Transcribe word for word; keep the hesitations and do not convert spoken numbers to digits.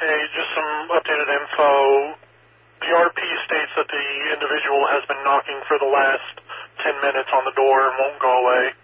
Hey, just some updated info. The R P states that the individual has been knocking for the last ten minutes on the door and won't go away.